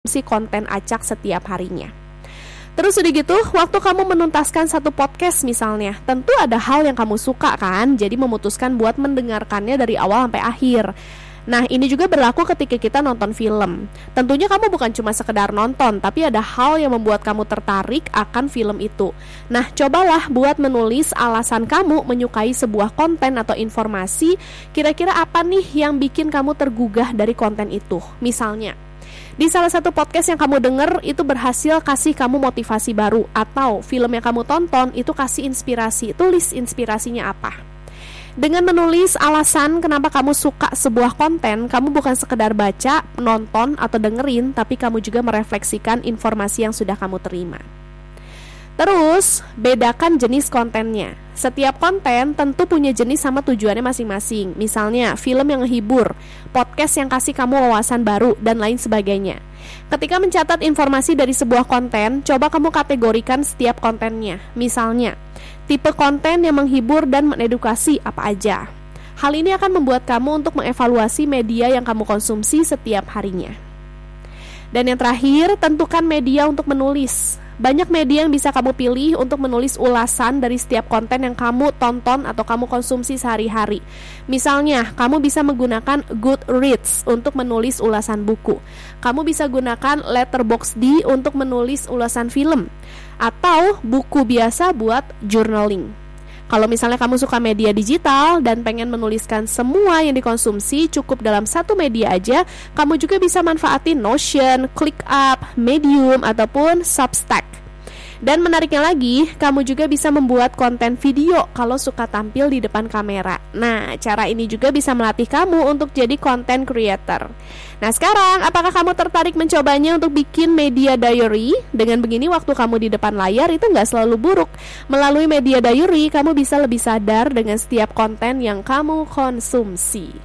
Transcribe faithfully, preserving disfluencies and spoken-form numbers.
si konten acak setiap harinya. Terus udah gitu, waktu kamu menuntaskan satu podcast misalnya, tentu ada hal yang kamu suka kan, jadi memutuskan buat mendengarkannya dari awal sampai akhir. Nah, ini juga berlaku ketika kita nonton film. Tentunya kamu bukan cuma sekedar nonton, tapi ada hal yang membuat kamu tertarik akan film itu. Nah, cobalah buat menulis alasan kamu menyukai sebuah konten atau informasi. Kira-kira apa nih yang bikin kamu tergugah dari konten itu? Misalnya, di salah satu podcast yang kamu denger itu berhasil kasih kamu motivasi baru, atau film yang kamu tonton itu kasih inspirasi. Tulis inspirasinya apa. Dengan menulis alasan kenapa kamu suka sebuah konten, kamu bukan sekedar baca, nonton, atau dengerin, tapi kamu juga merefleksikan informasi yang sudah kamu terima. Terus, bedakan jenis kontennya. Setiap konten tentu punya jenis sama tujuannya masing-masing. Misalnya, film yang menghibur, podcast yang kasih kamu wawasan baru, dan lain sebagainya. Ketika mencatat informasi dari sebuah konten, coba kamu kategorikan setiap kontennya. Misalnya, tipe konten yang menghibur dan mengedukasi apa aja. Hal ini akan membuat kamu untuk mengevaluasi media yang kamu konsumsi setiap harinya. Dan yang terakhir, tentukan media untuk menulis. Banyak media yang bisa kamu pilih untuk menulis ulasan dari setiap konten yang kamu tonton atau kamu konsumsi sehari-hari. Misalnya, kamu bisa menggunakan Goodreads untuk menulis ulasan buku. Kamu bisa gunakan Letterboxd untuk menulis ulasan film. Atau buku biasa buat journaling. Kalau misalnya kamu suka media digital dan pengen menuliskan semua yang dikonsumsi cukup dalam satu media aja, kamu juga bisa manfaatin Notion, ClickUp, Medium, ataupun Substack. Dan menariknya lagi, kamu juga bisa membuat konten video kalau suka tampil di depan kamera. Nah, cara ini juga bisa melatih kamu untuk jadi content creator. Nah, sekarang apakah kamu tertarik mencobanya untuk bikin media diary? Dengan begini, waktu kamu di depan layar itu nggak selalu buruk. Melalui media diary, kamu bisa lebih sadar dengan setiap konten yang kamu konsumsi.